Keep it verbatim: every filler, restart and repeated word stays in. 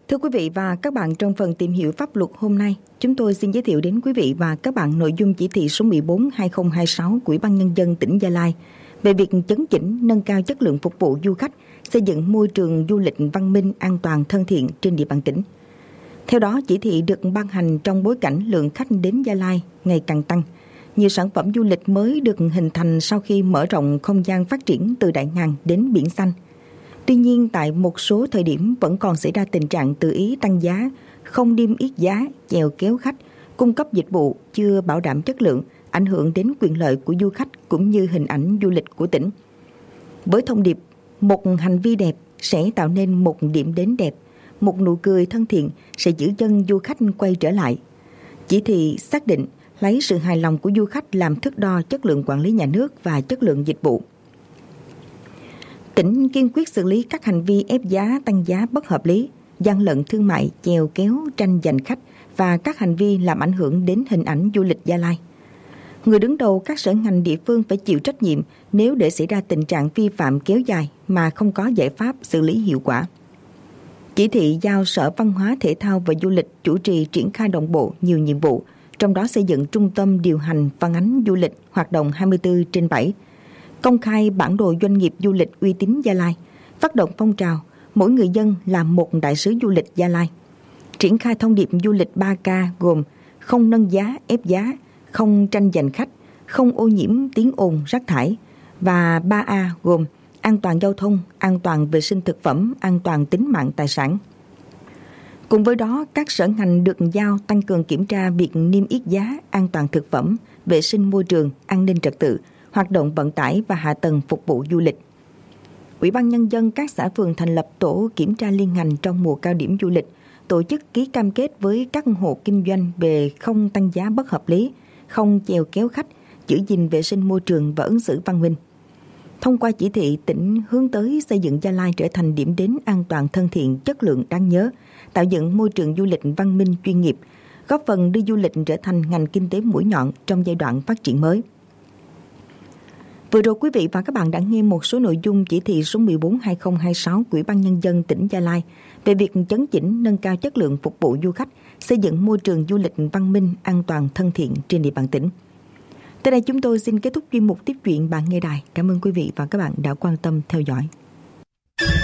Thưa quý vị và các bạn, trong phần tìm hiểu pháp luật hôm nay, chúng tôi xin giới thiệu đến quý vị và các bạn nội dung chỉ thị số mười bốn trên hai nghìn không trăm hai mươi sáu của Ủy ban Nhân dân tỉnh Gia Lai về việc chấn chỉnh, nâng cao chất lượng phục vụ du khách, xây dựng môi trường du lịch văn minh, an toàn, thân thiện trên địa bàn tỉnh. Theo đó, chỉ thị được ban hành trong bối cảnh lượng khách đến Gia Lai ngày càng tăng. Nhiều sản phẩm du lịch mới được hình thành sau khi mở rộng không gian phát triển từ Đại Ngàn đến Biển Xanh. Tuy nhiên, tại một số thời điểm vẫn còn xảy ra tình trạng tự ý tăng giá, không niêm yết giá, chèo kéo khách, cung cấp dịch vụ chưa bảo đảm chất lượng, ảnh hưởng đến quyền lợi của du khách cũng như hình ảnh du lịch của tỉnh. Với thông điệp, một hành vi đẹp sẽ tạo nên một điểm đến đẹp, một nụ cười thân thiện sẽ giữ chân du khách quay trở lại. Chỉ thị xác định lấy sự hài lòng của du khách làm thước đo chất lượng quản lý nhà nước và chất lượng dịch vụ. Tỉnh kiên quyết xử lý các hành vi ép giá, tăng giá bất hợp lý, gian lận thương mại, chèo kéo, tranh giành khách và các hành vi làm ảnh hưởng đến hình ảnh du lịch Gia Lai. Người đứng đầu các sở ngành địa phương phải chịu trách nhiệm nếu để xảy ra tình trạng vi phạm kéo dài mà không có giải pháp xử lý hiệu quả. Chỉ thị giao Sở Văn hóa, Thể thao và Du lịch chủ trì triển khai đồng bộ nhiều nhiệm vụ, trong đó xây dựng trung tâm điều hành phản ánh du lịch hoạt động hai mươi bốn trên bảy, công khai bản đồ doanh nghiệp du lịch uy tín Gia Lai, phát động phong trào mỗi người dân làm một đại sứ du lịch Gia Lai, triển khai thông điệp du lịch ba K gồm không nâng giá, ép giá, không tranh giành khách, không ô nhiễm tiếng ồn, rác thải, và ba A gồm an toàn giao thông, an toàn vệ sinh thực phẩm, an toàn tính mạng tài sản. Cùng với đó, các sở ngành được giao tăng cường kiểm tra việc niêm yết giá, an toàn thực phẩm, vệ sinh môi trường, an ninh trật tự, hoạt động vận tải và hạ tầng phục vụ du lịch. Ủy ban Nhân dân các xã phường thành lập tổ kiểm tra liên ngành trong mùa cao điểm du lịch, tổ chức ký cam kết với các hộ kinh doanh về không tăng giá bất hợp lý, không chèo kéo khách, giữ gìn vệ sinh môi trường và ứng xử văn minh. Thông qua chỉ thị, tỉnh hướng tới xây dựng Gia Lai trở thành điểm đến an toàn, thân thiện, chất lượng đáng nhớ, tạo dựng môi trường du lịch văn minh chuyên nghiệp, góp phần đưa du lịch trở thành ngành kinh tế mũi nhọn trong giai đoạn phát triển mới. Vừa rồi quý vị và các bạn đã nghe một số nội dung chỉ thị số mười bốn trên hai nghìn không trăm hai mươi sáu của Ủy ban Nhân dân tỉnh Gia Lai về việc chấn chỉnh, nâng cao chất lượng phục vụ du khách, xây dựng môi trường du lịch văn minh, an toàn, thân thiện trên địa bàn tỉnh. Tới đây chúng tôi xin kết thúc chuyên mục tiếp chuyện bạn nghe đài. Cảm ơn quý vị và các bạn đã quan tâm theo dõi.